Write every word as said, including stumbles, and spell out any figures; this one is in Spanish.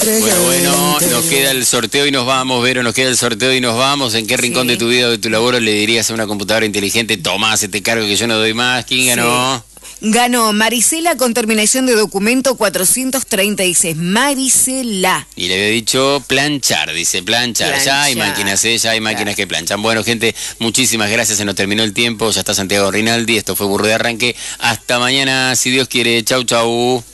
Bueno, bueno, nos queda el sorteo y nos vamos, Vero, nos queda el sorteo y nos vamos. ¿En qué rincón sí. de tu vida o de tu labor le dirías a una computadora inteligente, tomá, este cargo que yo no doy más? ¿Quién ganó? Sí. Ganó Marisela con terminación de documento cuatrocientos treinta y seis. Marisela. Y le había dicho planchar, dice planchar. planchar. Ya hay máquinas, ¿eh? Ya hay máquinas claro. que planchan. Bueno, gente, muchísimas gracias. Se nos terminó el tiempo. Ya está Santiago Rinaldi. Esto fue Burro de Arranque. Hasta mañana, si Dios quiere. Chau, chau.